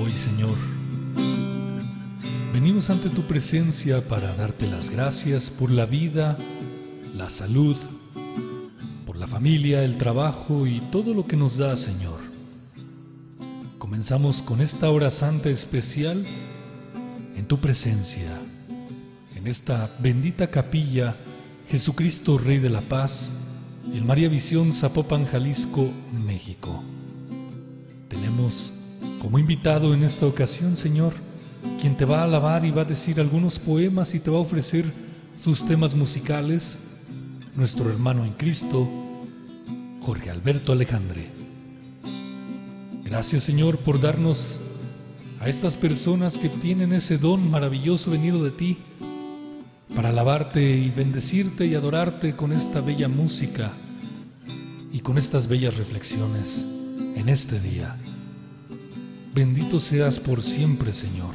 Hoy, Señor, venimos ante tu presencia para darte las gracias por la vida, la salud, por la familia, el trabajo y todo lo que nos da, Señor. Comenzamos con esta hora santa especial en tu presencia, en esta bendita capilla, Jesucristo Rey de la Paz, en María Visión, Zapopan, Jalisco, México. Tenemos como invitado en esta ocasión, Señor, quien te va a alabar y va a decir algunos poemas y te va a ofrecer sus temas musicales, nuestro hermano en Cristo, Jorge Alberto Alejandre. Gracias, Señor, por darnos a estas personas que tienen ese don maravilloso venido de ti, para alabarte y bendecirte y adorarte con esta bella música y con estas bellas reflexiones en este día. Bendito seas por siempre, Señor.